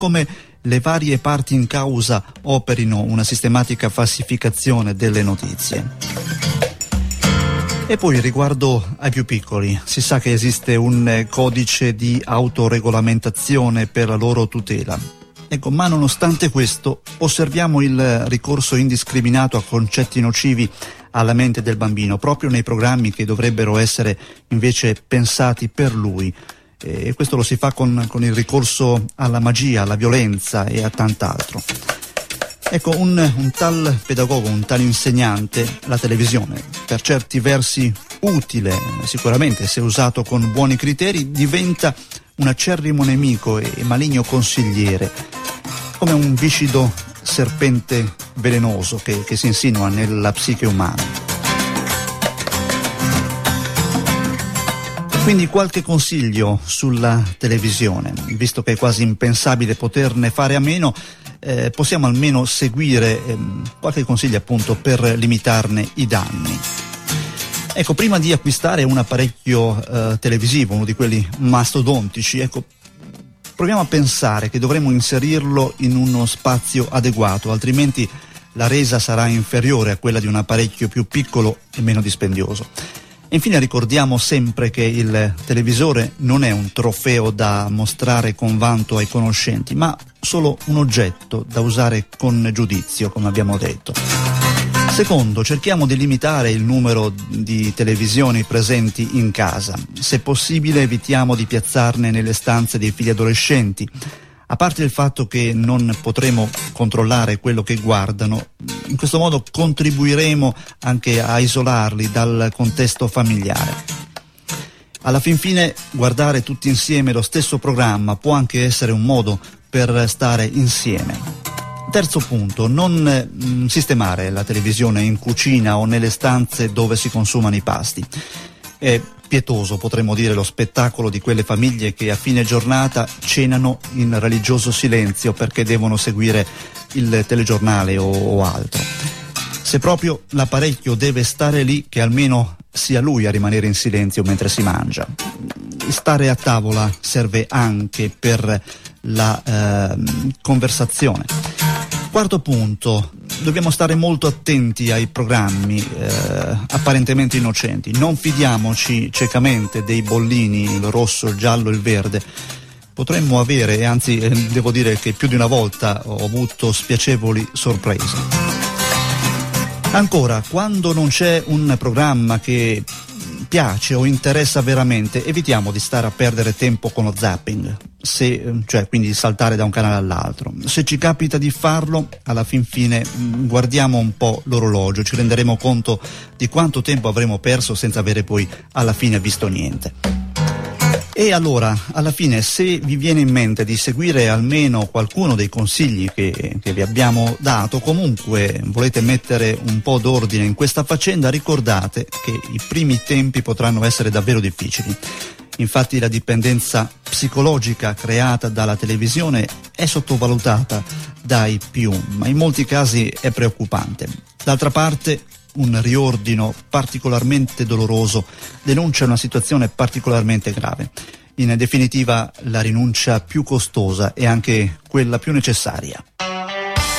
come le varie parti in causa operino una sistematica falsificazione delle notizie. E poi riguardo ai più piccoli, si sa che esiste un codice di autoregolamentazione per la loro tutela. Ecco, ma nonostante questo osserviamo il ricorso indiscriminato a concetti nocivi alla mente del bambino, proprio nei programmi che dovrebbero essere invece pensati per lui. E questo lo si fa con il ricorso alla magia, alla violenza e a tant'altro. Ecco, un tal pedagogo, un tal insegnante, la televisione, per certi versi utile, sicuramente se usato con buoni criteri, diventa un acerrimo nemico e maligno consigliere, come un viscido serpente velenoso che si insinua nella psiche umana. Quindi qualche consiglio sulla televisione, visto che è quasi impensabile poterne fare a meno, possiamo almeno seguire qualche consiglio appunto per limitarne i danni. Ecco, prima di acquistare un apparecchio televisivo, uno di quelli mastodontici, ecco, proviamo a pensare che dovremo inserirlo in uno spazio adeguato, altrimenti la resa sarà inferiore a quella di un apparecchio più piccolo e meno dispendioso. E infine ricordiamo sempre che il televisore non è un trofeo da mostrare con vanto ai conoscenti, ma solo un oggetto da usare con giudizio, come abbiamo detto. Secondo, cerchiamo di limitare il numero di televisioni presenti in casa. Se possibile evitiamo di piazzarne nelle stanze dei figli adolescenti. A parte il fatto che non potremo controllare quello che guardano, in questo modo contribuiremo anche a isolarli dal contesto familiare. Alla fin fine, guardare tutti insieme lo stesso programma può anche essere un modo per stare insieme. Terzo punto, non sistemare la televisione in cucina o nelle stanze dove si consumano i pasti. È pietoso, potremmo dire, lo spettacolo di quelle famiglie che a fine giornata cenano in religioso silenzio perché devono seguire il telegiornale o altro. Se proprio l'apparecchio deve stare lì, che almeno sia lui a rimanere in silenzio mentre si mangia. Stare a tavola serve anche per la conversazione. Quarto punto, dobbiamo stare molto attenti ai programmi apparentemente innocenti. Non fidiamoci ciecamente dei bollini, il rosso, il giallo, il verde. Potremmo avere, e anzi devo dire che più di una volta ho avuto spiacevoli sorprese. Ancora, quando non c'è un programma che piace o interessa veramente, evitiamo di stare a perdere tempo con lo zapping, cioè quindi saltare da un canale all'altro. Se ci capita di farlo, alla fin fine guardiamo un po' l'orologio, ci renderemo conto di quanto tempo avremo perso senza avere poi alla fine visto niente. E allora, alla fine, se vi viene in mente di seguire almeno qualcuno dei consigli che vi abbiamo dato, comunque volete mettere un po' d'ordine in questa faccenda, ricordate che i primi tempi potranno essere davvero difficili. Infatti la dipendenza psicologica creata dalla televisione è sottovalutata dai più, ma in molti casi è preoccupante. D'altra parte, un riordino particolarmente doloroso denuncia una situazione particolarmente grave. In definitiva, la rinuncia più costosa e anche quella più necessaria.